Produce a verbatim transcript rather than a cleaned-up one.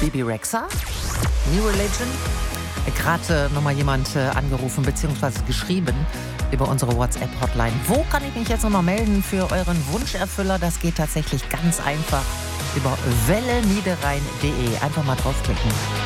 Bebe Rexha, New Religion. Gerade nochmal jemand äh, angerufen bzw. geschrieben über unsere WhatsApp-Hotline. Wo kann ich mich jetzt nochmal melden für euren Wunscherfüller? Das geht tatsächlich ganz einfach über welle niederrhein punkt de. Einfach mal draufklicken.